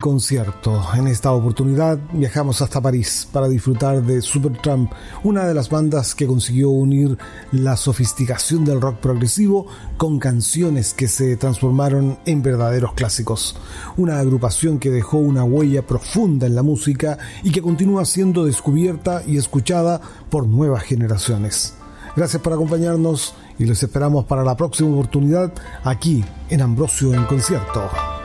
concierto. En esta oportunidad viajamos hasta París para disfrutar de Supertramp, una de las bandas que consiguió unir la sofisticación del rock progresivo con canciones que se transformaron en verdaderos clásicos. Una agrupación que dejó una huella profunda en la música y que continúa siendo descubierta y escuchada por nuevas generaciones. Gracias por acompañarnos y los esperamos para la próxima oportunidad aquí en Ambrosio en Concierto.